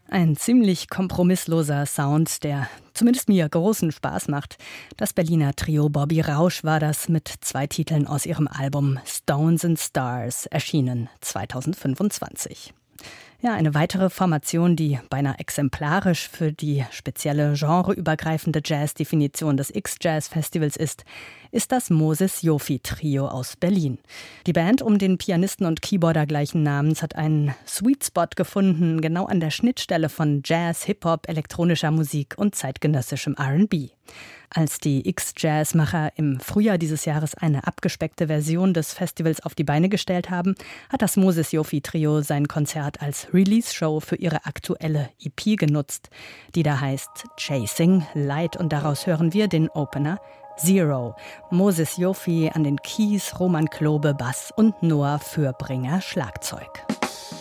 Ein ziemlich kompromissloser Sound, der zumindest mir großen Spaß macht. Das Berliner Trio Bobby Rausch war das mit 2 Titeln aus ihrem Album Stones and Stars, erschienen 2025. Ja, eine weitere Formation, die beinahe exemplarisch für die spezielle genreübergreifende Jazz-Definition des X-Jazz-Festivals ist das Moses Yofi Trio aus Berlin. Die Band um den Pianisten und Keyboarder gleichen Namens hat einen Sweet Spot gefunden, genau an der Schnittstelle von Jazz, Hip-Hop, elektronischer Musik und zeitgenössischem R&B. Als die X-Jazz-Macher im Frühjahr dieses Jahres eine abgespeckte Version des Festivals auf die Beine gestellt haben, hat das Moses Yofi Trio sein Konzert als Release-Show für ihre aktuelle EP genutzt, die da heißt Chasing Light, und daraus hören wir den Opener Zero. Moses Yofi an den Keys, Roman Klobe Bass und Noah Fürbringer Schlagzeug.